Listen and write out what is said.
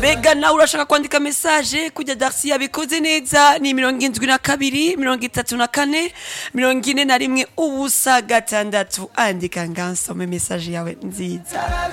rega nawe urashaka kwandika message kujya Darcy yabikoze neza ni 72 34 41 ubusa gatandatu andika ngansome message yawe nziza.